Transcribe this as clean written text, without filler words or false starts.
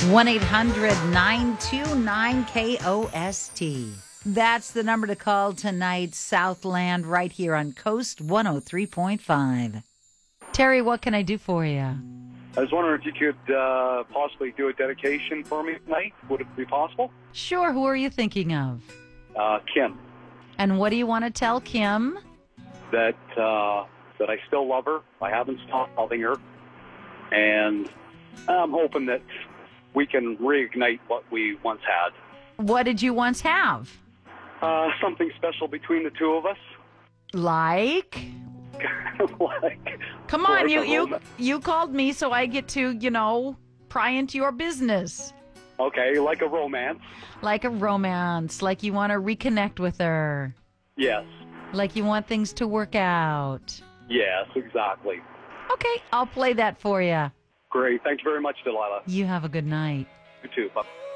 1-800-929-KOST. That's the number to call tonight, Southland, right here on Coast 103.5. Terry, what can I do for you? I was wondering if you could possibly do a dedication for me tonight. Would it be possible? Sure. Who are you thinking of? Kim. And what do you want to tell Kim? That I still love her. I haven't stopped loving her. And I'm hoping that we can reignite what we once had. What did you once have? Something special between the two of us. Like? Come on, you called me, so I get to, pry into your business. Okay, like a romance. Like a romance, like you want to reconnect with her. Yes. Like you want things to work out. Yes, exactly. Okay, I'll play that for you. Great. Thank you very much, Delilah. You have a good night. You too. Bye.